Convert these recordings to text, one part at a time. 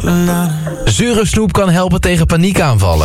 Zure snoep kan helpen tegen paniekaanvallen.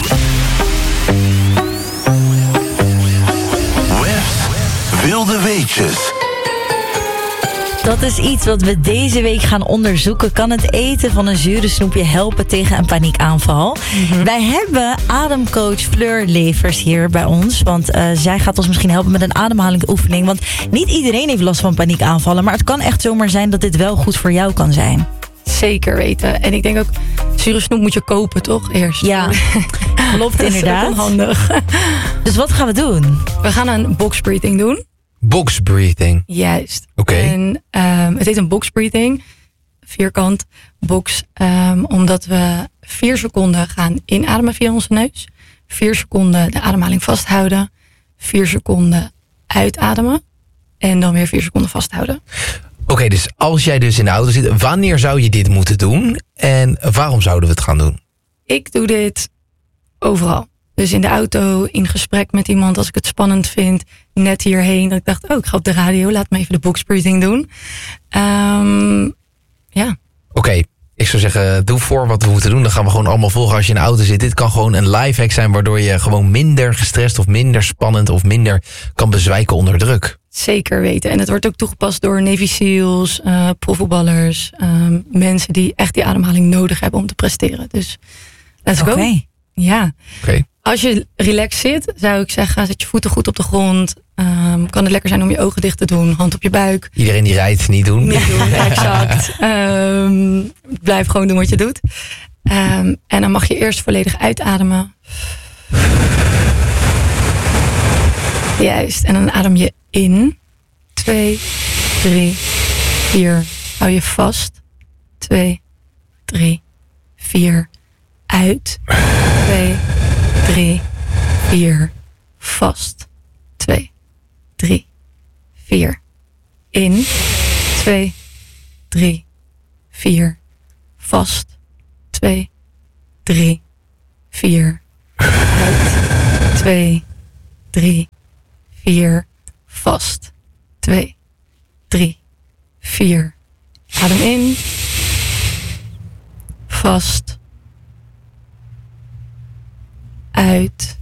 Wilde weetjes. Dat is iets wat we deze week gaan onderzoeken. Kan het eten van een zure snoepje helpen tegen een paniekaanval? Wij hebben ademcoach Fleur Levers hier bij ons. Want zij gaat ons misschien helpen met een ademhalingsoefening. Want niet iedereen heeft last van paniekaanvallen. Maar het kan echt zomaar zijn dat dit wel goed voor jou kan zijn. Zeker weten. En ik denk ook, zure snoep moet je kopen, toch? Eerst. Ja, klopt inderdaad. Dat is ook onhandig. Dus wat gaan we doen? We gaan een box breathing doen. Box breathing. Juist. Oké. En het heet een box breathing. Vierkant box. Omdat we 4 seconden gaan inademen via onze neus. 4 seconden de ademhaling vasthouden. 4 seconden uitademen. En dan weer 4 seconden vasthouden. Oké, dus als jij dus in de auto zit, wanneer zou je dit moeten doen? En waarom zouden we het gaan doen? Ik doe dit overal. Dus in de auto, in gesprek met iemand als ik het spannend vind. Net hierheen, dat ik dacht, ik ga op de radio, laat me even de box breathing doen. Ja. Oké, ik zou zeggen, doe voor wat we moeten doen. Dan gaan we gewoon allemaal volgen als je in de auto zit. Dit kan gewoon een lifehack zijn, waardoor je gewoon minder gestrest of minder spannend of minder kan bezwijken onder druk. Zeker weten. En het wordt ook toegepast door Navy SEALs, profvoetballers, mensen die echt die ademhaling nodig hebben om te presteren. Dus let's go. Ja. Oké. Als je relaxed zit, zou ik zeggen, zet je voeten goed op de grond. Kan het lekker zijn om je ogen dicht te doen, hand op je buik. Iedereen die rijdt, niet doen. Niet doen, exact. Blijf gewoon doen wat je doet. En dan mag je eerst volledig uitademen. Juist. En dan adem je in. 2, 3, 4. Hou je vast. 2, 3, 4. Uit. 2, 3, 4. Vast. 2, 3, 4. In. 2, 3, 4. Vast. 2, 3, 4. Uit. 2, 3, 4. Vast. 2, 3, 4. Adem in. Vast. Uit.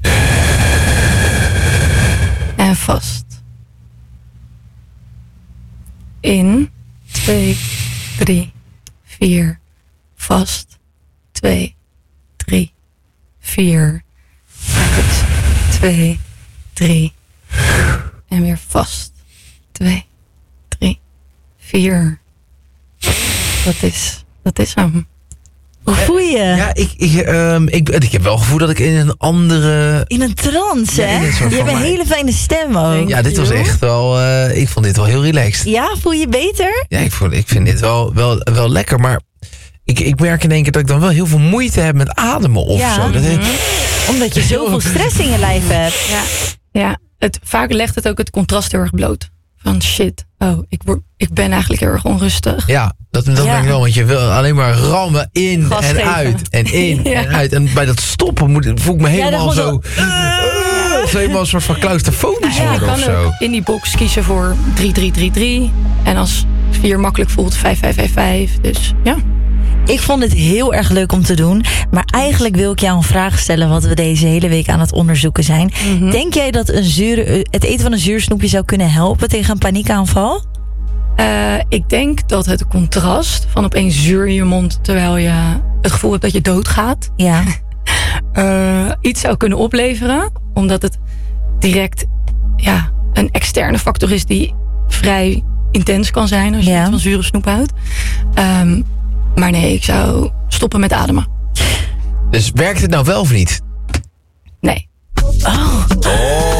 En vast. In. 2, 3, 4. Vast. 2, 3, 4. Uit. 2, 3. En weer vast. 2, 3, 4. Dat is hem. Hoe voel je? Ja, ik heb wel het gevoel dat ik in een andere... In een trance, hè? Ja, Je hebt een hele fijne stem ook. Ja, dit was echt wel... ik vond dit wel heel relaxed. Ja, voel je beter? Ja, ik vind dit wel lekker, maar... Ik merk in één keer dat ik dan wel heel veel moeite heb met ademen of zo. Omdat je zoveel stress in je lijf hebt. Ja. Vaak legt het ook het contrast heel erg bloot. Van shit, ik ben eigenlijk heel erg onrustig. Ja, dat denk ik wel. Want je wil alleen maar rammen in Gas en geven. uit. En in en uit. En bij dat stoppen voel ik me helemaal zo... helemaal een soort van claustrofonisch worden je of kan zo. ook in die box kiezen voor 3-3-3-3. En als 4 makkelijk voelt, 5-5-5-5. Dus ja. Ik vond het heel erg leuk om te doen. Maar eigenlijk wil ik jou een vraag stellen wat we deze hele week aan het onderzoeken zijn. Denk jij dat het eten van een zuur snoepje zou kunnen helpen tegen een paniekaanval? Ik denk dat het contrast van opeens zuur in je mond terwijl je het gevoel hebt dat je doodgaat. Ja. Iets zou kunnen opleveren. Omdat het direct een externe factor is die vrij intens kan zijn als je iets van zure snoep houdt. Maar nee, ik zou stoppen met ademen. Dus werkt het nou wel of niet? Nee. Oh.